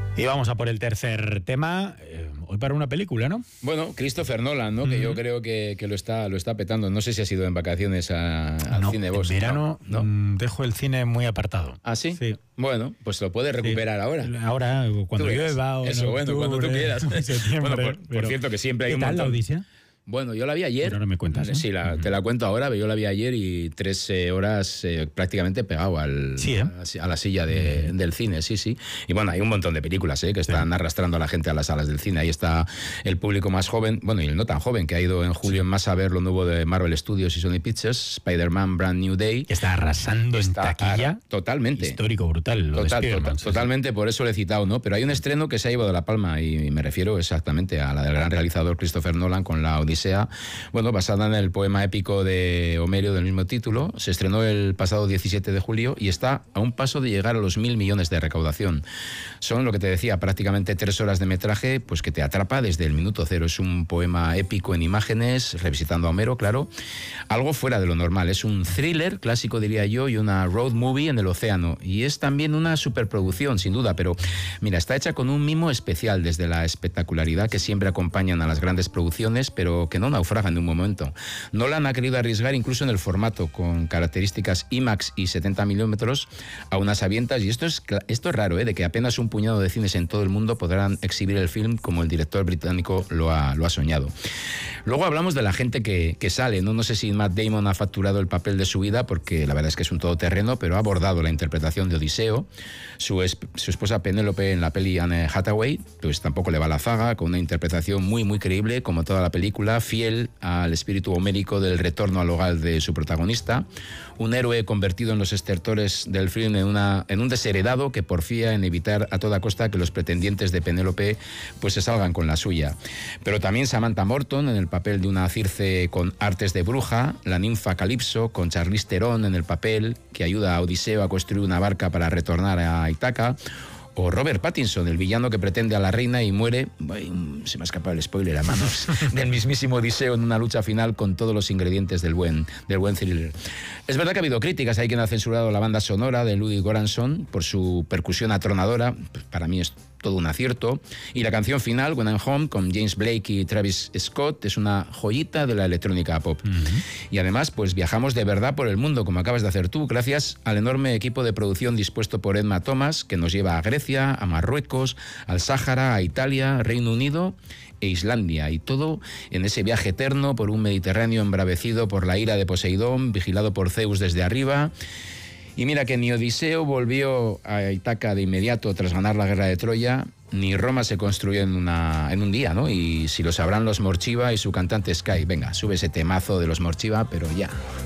Y vamos a por el tercer tema, hoy para una película, ¿no? Bueno, Christopher Nolan, ¿no? Que yo creo que lo está petando. No sé si has ido en vacaciones al cine vos. En verano no. dejo el cine muy apartado. ¿Ah, sí? Sí. Bueno, pues lo puedes recuperar ahora. Ahora, cuando llueva o eso, bueno, cuando tú quieras. Septiembre, por cierto, que siempre hay ¿qué un tal montón. La Odisea? Bueno, yo la vi ayer. Pero ahora me cuentas, ¿no? Sí, te la cuento ahora, pero yo la vi ayer y 3 horas prácticamente pegado a la silla del cine, sí. Y bueno, hay un montón de películas que están arrastrando a la gente a las salas del cine. Ahí está el público más joven, bueno, y el no tan joven, que ha ido en julio en masa a ver lo nuevo de Marvel Studios y Sony Pictures, Spider-Man Brand New Day. Que está arrasando en taquilla. Totalmente. Histórico, brutal. Totalmente, por eso lo he citado, ¿no? Pero hay un estreno que se ha llevado la palma y me refiero exactamente a la del gran realizador Christopher Nolan con La Odisea. Bueno, basada en el poema épico de Homero del mismo título, se estrenó el pasado 17 de julio y está a un paso de llegar a los 1.000 millones de recaudación. Son, lo que te decía, prácticamente 3 horas de metraje, pues que te atrapa desde el minuto cero. Es un poema épico en imágenes, revisitando a Homero, claro. Algo fuera de lo normal. Es un thriller clásico, diría yo, y una road movie en el océano. Y es también una superproducción, sin duda, pero mira, está hecha con un mimo especial, desde la espectacularidad que siempre acompañan a las grandes producciones, pero que no naufragan de un momento. Nolan ha querido arriesgar incluso en el formato, con características IMAX y 70 milímetros a unas avientas, y esto es raro, de que apenas un puñado de cines en todo el mundo podrán exhibir el film como el director británico lo ha soñado. Luego hablamos de la gente que sale, ¿no? No sé si Matt Damon ha facturado el papel de su vida, porque la verdad es que es un todoterreno, pero ha abordado la interpretación de Odiseo. Su esposa Penélope en la peli Anne Hathaway, pues tampoco le va la zaga, con una interpretación muy, muy creíble, como toda la película, fiel al espíritu homérico del retorno al hogar de su protagonista, un héroe convertido en los estertores del film en un desheredado que porfía en evitar a toda costa que los pretendientes de Penélope pues se salgan con la suya. Pero también Samantha Morton en el papel de una Circe con artes de bruja, la ninfa Calipso con Charlize Theron en el papel que ayuda a Odiseo a construir una barca para retornar a Ítaca, o Robert Pattinson, el villano que pretende a la reina y muere, se me ha escapado el spoiler a manos, del mismísimo Odiseo en una lucha final con todos los ingredientes del buen thriller. Es verdad que ha habido críticas, hay quien ha censurado la banda sonora de Ludwig Göransson por su percusión atronadora, para mí es todo un acierto, y la canción final, When I'm Home, con James Blake y Travis Scott, es una joyita de la electrónica pop. Y además, pues viajamos de verdad por el mundo, como acabas de hacer tú, gracias al enorme equipo de producción dispuesto por Emma Thomas, que nos lleva a Grecia, a Marruecos, al Sáhara, a Italia, Reino Unido e Islandia, y todo en ese viaje eterno por un Mediterráneo embravecido por la ira de Poseidón, vigilado por Zeus desde arriba. Y mira que ni Odiseo volvió a Ítaca de inmediato tras ganar la guerra de Troya, ni Roma se construyó en un día, ¿no? Y si lo sabrán los Morchiva y su cantante Sky. Venga, sube ese temazo de los Morchiva, pero ya.